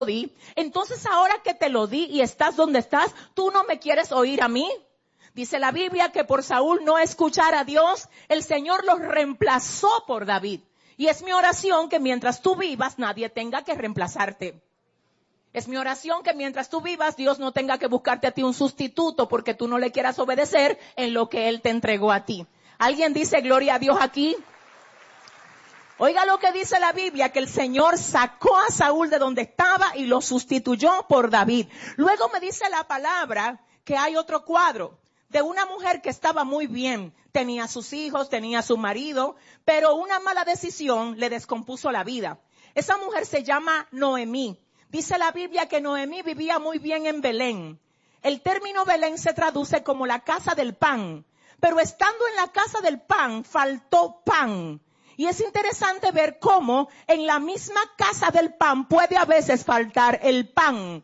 di, entonces ahora que te lo di y estás donde estás, ¿tú no me quieres oír a mí? Dice la Biblia que por Saúl no escuchar a Dios, el Señor los reemplazó por David. Y es mi oración que mientras tú vivas, nadie tenga que reemplazarte. Es mi oración que mientras tú vivas, Dios no tenga que buscarte a ti un sustituto porque tú no le quieras obedecer en lo que Él te entregó a ti. ¿Alguien dice gloria a Dios aquí? Oiga lo que dice la Biblia, que el Señor sacó a Saúl de donde estaba y lo sustituyó por David. Luego me dice la palabra que hay otro cuadro de una mujer que estaba muy bien. Tenía sus hijos, tenía su marido, pero una mala decisión le descompuso la vida. Esa mujer se llama Noemí. Dice la Biblia que Noemí vivía muy bien en Belén. El término Belén se traduce como la casa del pan, pero estando en la casa del pan, faltó pan. Y es interesante ver cómo en la misma casa del pan puede a veces faltar el pan.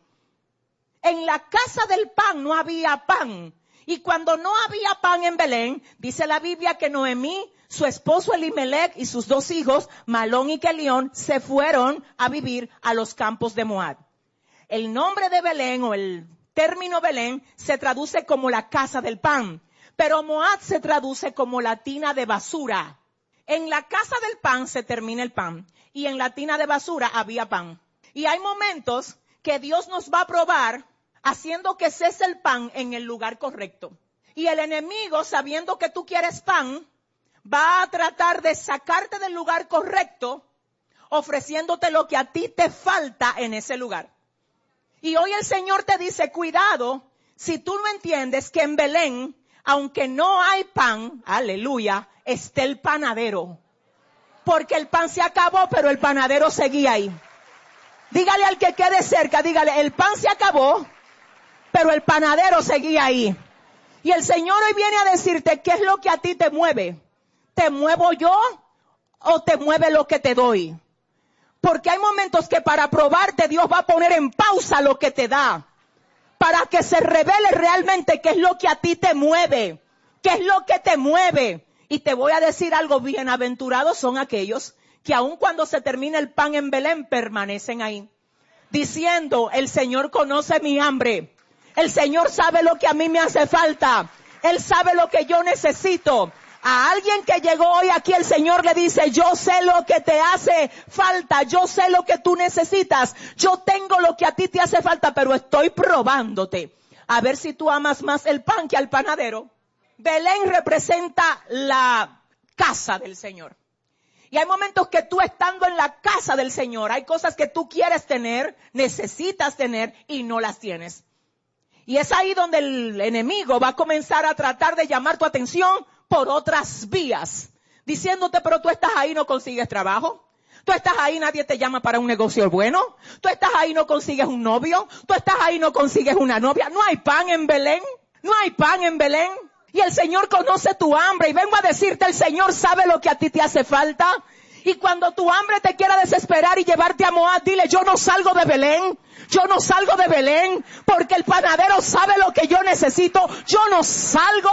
En la casa del pan no había pan. Y cuando no había pan en Belén, dice la Biblia que Noemí, su esposo Elimelec y sus 2 hijos, Malón y Kelión, se fueron a vivir a los campos de Moab. El nombre de Belén o el término Belén se traduce como la casa del pan, pero Moab se traduce como la tina de basura. En la casa del pan se termina el pan y en la tina de basura había pan. Y hay momentos que Dios nos va a probar haciendo que cese el pan en el lugar correcto. Y el enemigo, sabiendo que tú quieres pan, va a tratar de sacarte del lugar correcto, ofreciéndote lo que a ti te falta en ese lugar. Y hoy el Señor te dice, cuidado, si tú no entiendes que en Belén, aunque no hay pan, aleluya, está el panadero. Porque el pan se acabó, pero el panadero seguía ahí. Dígale al que quede cerca, dígale, el pan se acabó, pero el panadero seguía ahí. Y el Señor hoy viene a decirte, ¿qué es lo que a ti te mueve? ¿Te muevo yo o te mueve lo que te doy? Porque hay momentos que para probarte Dios va a poner en pausa lo que te da, para que se revele realmente qué es lo que a ti te mueve, qué es lo que te mueve. Y te voy a decir algo, bienaventurados son aquellos que aun cuando se termine el pan en Belén permanecen ahí, diciendo, el Señor conoce mi hambre, el Señor sabe lo que a mí me hace falta, Él sabe lo que yo necesito. A alguien que llegó hoy aquí el Señor le dice, yo sé lo que te hace falta, yo sé lo que tú necesitas, yo tengo lo que a ti te hace falta, pero estoy probándote a ver si tú amas más el pan que al panadero. Belén representa la casa del Señor. Y hay momentos que tú estando en la casa del Señor, hay cosas que tú quieres tener, necesitas tener y no las tienes. Y es ahí donde el enemigo va a comenzar a tratar de llamar tu atención por otras vías, diciéndote, pero tú estás ahí, no consigues trabajo. Tú estás ahí, nadie te llama para un negocio bueno. Tú estás ahí, no consigues un novio. Tú estás ahí, no consigues una novia. No hay pan en Belén. No hay pan en Belén. Y el Señor conoce tu hambre. Y vengo a decirte, el Señor sabe lo que a ti te hace falta. Y cuando tu hambre te quiera desesperar y llevarte a Moab, dile, yo no salgo de Belén. Yo no salgo de Belén porque el panadero sabe lo que yo necesito. Yo no salgo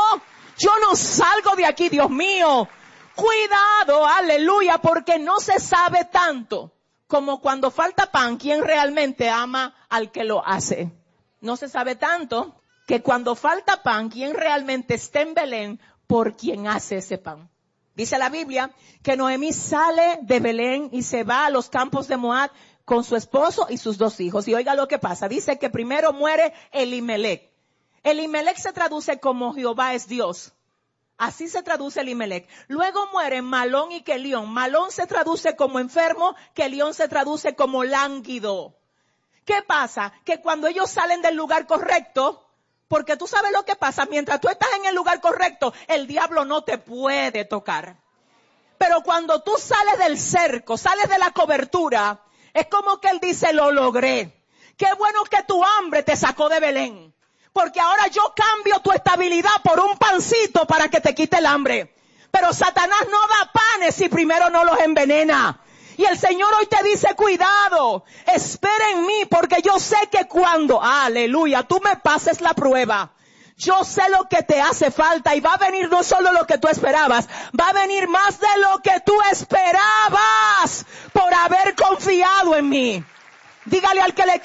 de aquí, Dios mío. Cuidado, aleluya, porque no se sabe tanto como cuando falta pan, quién realmente ama al que lo hace. No se sabe tanto que cuando falta pan, quién realmente está en Belén por quien hace ese pan. Dice la Biblia que Noemí sale de Belén y se va a los campos de Moab con su esposo y sus 2 hijos. Y oiga lo que pasa. Dice que primero muere Elimelec. Elimelec se traduce como Jehová es Dios. Así se traduce Elimelec. Luego mueren Malón y Kelión. Malón se traduce como enfermo, Kelión se traduce como lánguido. ¿Qué pasa? Que cuando ellos salen del lugar correcto, porque tú sabes lo que pasa, mientras tú estás en el lugar correcto, el diablo no te puede tocar. Pero cuando tú sales del cerco, sales de la cobertura, es como que él dice, lo logré. Qué bueno que tu hambre te sacó de Belén. Porque ahora yo cambio tu estabilidad por un pancito para que te quite el hambre. Pero Satanás no da panes si primero no los envenena. Y el Señor hoy te dice, cuidado, espera en mí, porque yo sé que cuando, aleluya, tú me pases la prueba, yo sé lo que te hace falta y va a venir no solo lo que tú esperabas, va a venir más de lo que tú esperabas por haber confiado en mí. Dígale al que le